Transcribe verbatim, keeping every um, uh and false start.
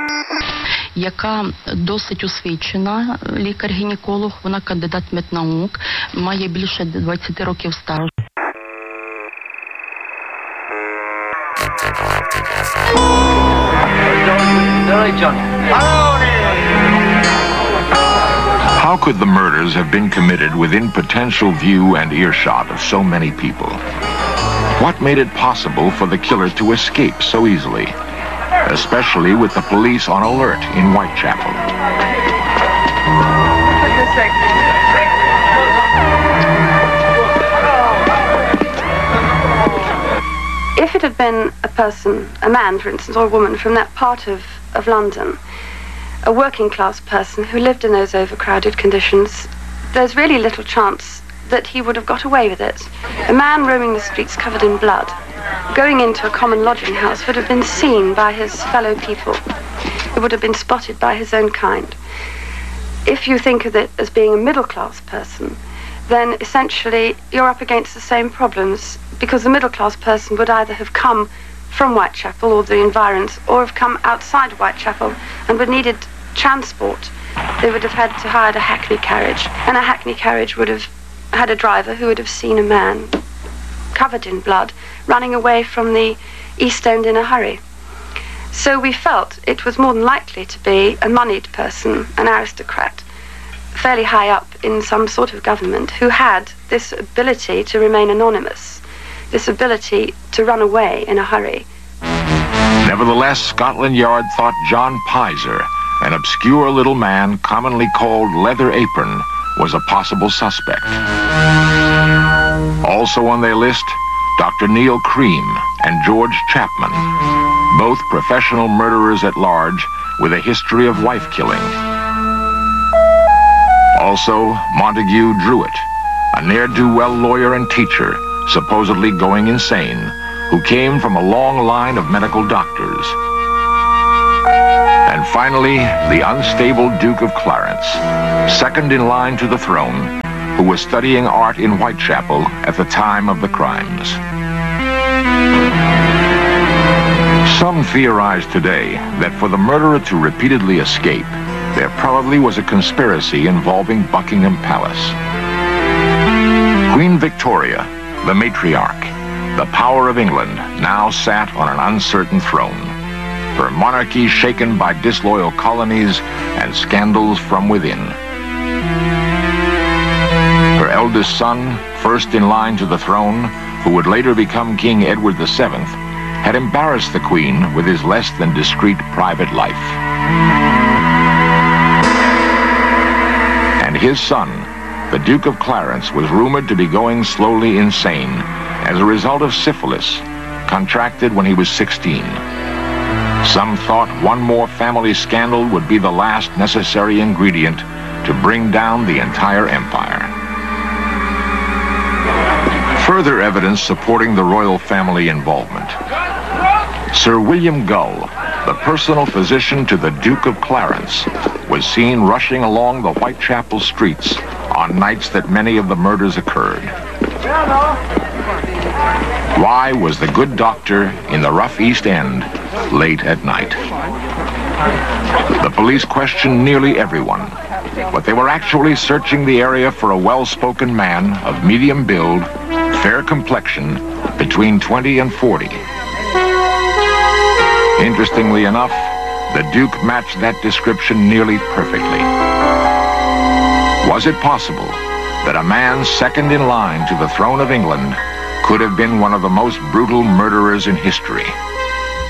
яка досить освічена лікар-гінеколог, вона кандидат меднаук, має більше двадцять років стажу. How could the murders have been committed within potential view and earshot of so many people? What made it possible for the killer to escape so easily, especially with the police on alert in Whitechapel? If it had been a person, a man, for instance, or a woman from that part of, of London, a working class person who lived in those overcrowded conditions, there's really little chance that he would have got away with it. A man roaming the streets covered in blood, going into a common lodging house, would have been seen by his fellow people. It would have been spotted by his own kind. If you think of it as being a middle class person, then essentially you're up against the same problems, because the middle class person would either have come from Whitechapel or the environs, or have come outside Whitechapel and would needed transport. They would have had to hire a hackney carriage, and a hackney carriage would have had a driver who would have seen a man covered in blood running away from the East End in a hurry. So we felt it was more than likely to be a moneyed person, an aristocrat, fairly high up in some sort of government, who had this ability to remain anonymous, this ability to run away in a hurry. Nevertheless, Scotland Yard thought John Pizer, an obscure little man commonly called Leather Apron, was a possible suspect. Also on their list, Doctor Neil Cream and George Chapman, both professional murderers at large with a history of wife-killing. Also, Montague Druitt, a ne'er-do-well lawyer and teacher, supposedly going insane, who came from a long line of medical doctors. And finally, the unstable Duke of Clarence, second in line to the throne, who was studying art in Whitechapel at the time of the crimes. Some theorize today that for the murderer to repeatedly escape, there probably was a conspiracy involving Buckingham Palace. Queen Victoria, the matriarch, the power of England, now sat on an uncertain throne, her monarchy shaken by disloyal colonies and scandals from within. Her eldest son, first in line to the throne, who would later become King Edward the Seventh, had embarrassed the Queen with his less than discreet private life. And his son, the Duke of Clarence, was rumored to be going slowly insane as a result of syphilis, contracted when he was sixteen. Some thought one more family scandal would be the last necessary ingredient to bring down the entire empire. Further evidence supporting the royal family involvement. Sir William Gull, the personal physician to the Duke of Clarence, was seen rushing along the Whitechapel streets on nights that many of the murders occurred. Why was the good doctor in the rough East End late at night? The police questioned nearly everyone, but they were actually searching the area for a well-spoken man of medium build, fair complexion, between twenty and forty. Interestingly enough, the Duke matched that description nearly perfectly. Was it possible that a man second in line to the throne of England could have been one of the most brutal murderers in history?